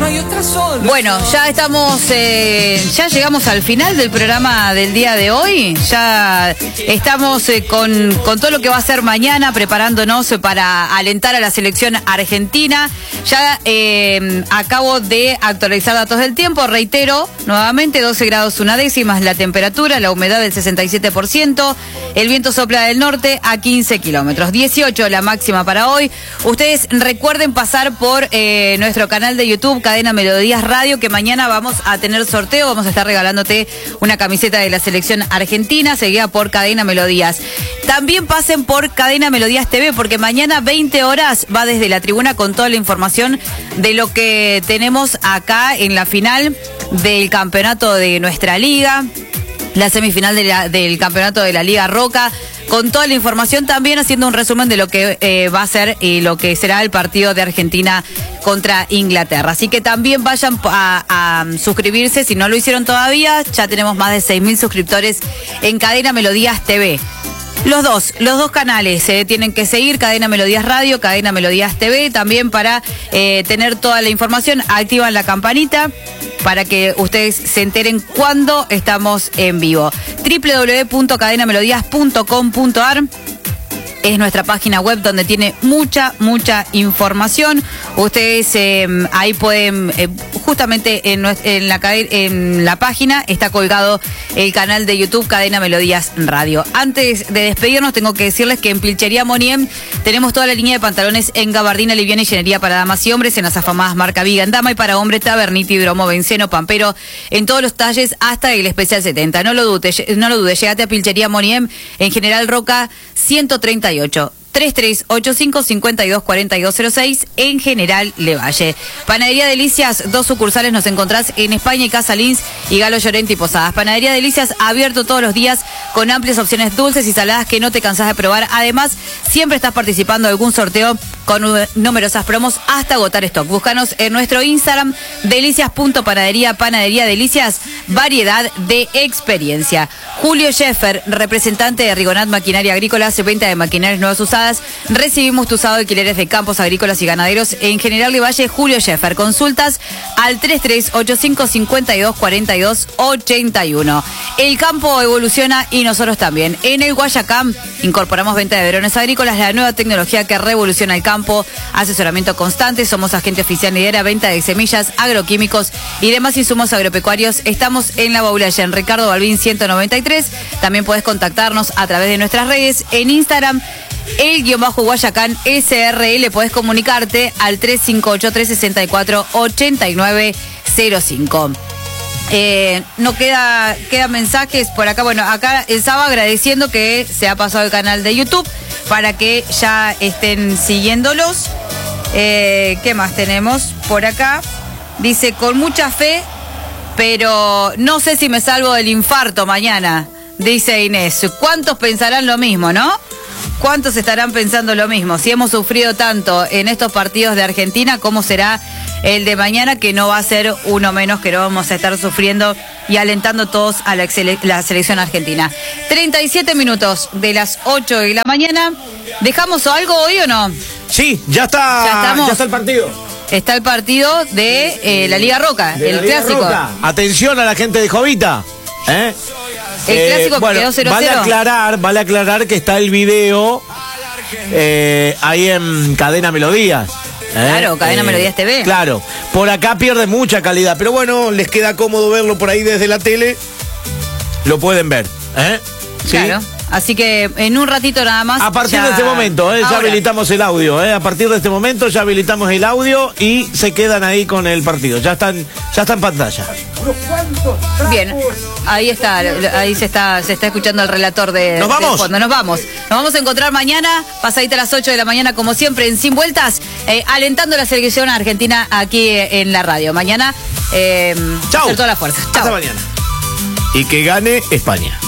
hay otra solución. Bueno, ya estamos, ya llegamos al final del programa del día de hoy. Ya estamos con todo lo que va a ser mañana, preparándonos para alentar a la selección argentina. Ya acabo de actualizar datos del tiempo. Reitero nuevamente, 12 grados 1/10 la temperatura, la humedad del 67%, el viento sopla del norte a 15 kilómetros, 18 la máxima para hoy. Ustedes recuerden pasar por nuestro canal de YouTube, Cadena Melodías Radio, que mañana vamos a tener sorteo, vamos a estar regalándote una camiseta de la selección argentina, seguida por Cadena Melodías. También pasen por Cadena Melodías TV, porque mañana 20 horas va desde la tribuna con toda la información de lo que tenemos acá en la final del campeonato de nuestra liga, la semifinal del campeonato de la Liga Roca, con toda la información, también haciendo un resumen de lo que va a ser y lo que será el partido de Argentina contra Inglaterra. Así que también vayan a suscribirse si no lo hicieron todavía. Ya tenemos más de 6.000 suscriptores en Cadena Melodías TV. Los dos canales tienen que seguir, Cadena Melodías Radio, Cadena Melodías TV, también para tener toda la información. Activan la campanita para que ustedes se enteren cuando estamos en vivo. www.cadenamelodías.com.ar es nuestra página web donde tiene mucha información. Ustedes ahí pueden, justamente en la página está colgado el canal de YouTube Cadena Melodías Radio. Antes de despedirnos, tengo que decirles que en Pilchería Moniem tenemos toda la línea de pantalones en gabardina, liviana y llenería para damas y hombres, en las afamadas marca Viga en dama, y para hombre Taberniti, Bromo, Benceno, Pampero, en todos los talles hasta el especial 70. No lo dudes, llegate a Pilchería Moniem en General Roca 138. 3385-524206 en General Levalle. Panadería Delicias, 2 sucursales nos encontrás en España y Casa Lins y Galo Llorente y Posadas. Panadería Delicias, abierto todos los días con amplias opciones dulces y saladas que no te cansás de probar. Además, siempre estás participando de algún sorteo con numerosas promos hasta agotar stock. Búscanos en nuestro Instagram, delicias.panadería, Panadería Delicias, variedad de experiencia. Julio Scheffer, representante de Rigonat Maquinaria Agrícola, venta de maquinarias nuevas usadas. Recibimos tu usado de alquileres de campos agrícolas y ganaderos en General Levalle. Julio Scheffer, consultas al 3385-524281. El campo evoluciona y nosotros también. En el Guayacán incorporamos venta de drones agrícolas, la nueva tecnología que revoluciona el campo, asesoramiento constante. Somos agente oficial lidera, venta de semillas, agroquímicos y demás insumos agropecuarios. Estamos en La Baulaya, en Ricardo Balbín 193. También puedes contactarnos a través de nuestras redes. En Instagram, el-Guayacán SRL, podés comunicarte al 358-364-8905. No quedan mensajes por acá. Bueno, acá el Saba agradeciendo que se ha pasado el canal de YouTube para que ya estén siguiéndolos. ¿Qué más tenemos por acá? Dice, con mucha fe, pero no sé si me salvo del infarto mañana, dice Inés. ¿Cuántos pensarán lo mismo, no? ¿Cuántos estarán pensando lo mismo? Si hemos sufrido tanto en estos partidos de Argentina, ¿cómo será el de mañana? Que no va a ser uno menos, que no vamos a estar sufriendo y alentando todos a la selección argentina. 37 minutos de las 8 de la mañana. ¿Dejamos algo hoy o no? Sí, ya está el partido. Está el partido de la Liga Roca, el clásico. Roca. Atención a la gente de Jovita. El clásico que quedó 0-0. Vale aclarar que está el video ahí en Cadena Melodías. Claro, Cadena Melodías TV. Claro, por acá pierde mucha calidad, pero bueno, les queda cómodo verlo por ahí desde la tele. Lo pueden ver. ¿Sí? Claro. Así que en un ratito nada más. A partir de este momento, ya habilitamos el audio. A partir de este momento ya habilitamos el audio y se quedan ahí con el partido. Ya está en pantalla. Bien, ahí está, se está escuchando el relator de. ¿Nos vamos? De fondo. Nos vamos a encontrar mañana, pasadita a las 8 de la mañana, como siempre, en Sin Vueltas, alentando la selección argentina aquí en la radio. Mañana, chau. Hacer toda la fuerza. Hasta mañana. Y que gane España.